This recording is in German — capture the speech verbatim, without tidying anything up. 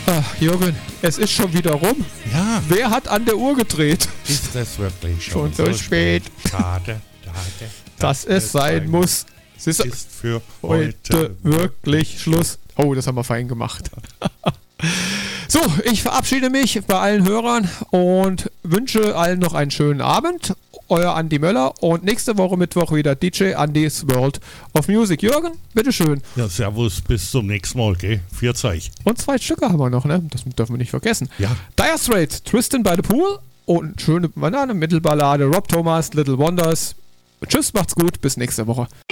Ach, Jürgen, es ist schon wieder rum. Ja. Wer hat an der Uhr gedreht? Ist das wirklich Schon schon, so spät. Schade, schade. Dass es sein muss. Es ist Ist für heute heute wirklich Schluss. Oh, das haben wir fein gemacht. So, ich verabschiede mich bei allen Hörern und wünsche allen noch einen schönen Abend. Euer Andi Möller und nächste Woche Mittwoch wieder D J Andy's World of Music. Jürgen, bitteschön. Ja, servus, bis zum nächsten Mal, gell? Viert euch. Und zwei Stücke haben wir noch, ne? Das dürfen wir nicht vergessen. Ja. Dire Straits, Tristan by the Pool und schöne Banane, Mittelballade, Rob Thomas, Little Wonders. Tschüss, macht's gut, bis nächste Woche.